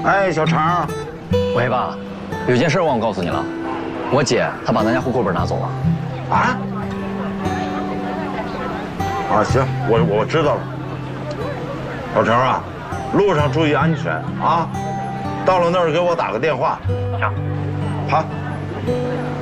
哎，小常， 喂，爸，有件事忘告诉你了，我姐她把咱家户口本拿走了。 啊？啊，行，我知道了。小程啊，路上注意安全啊！到了那儿给我打个电话。行。好。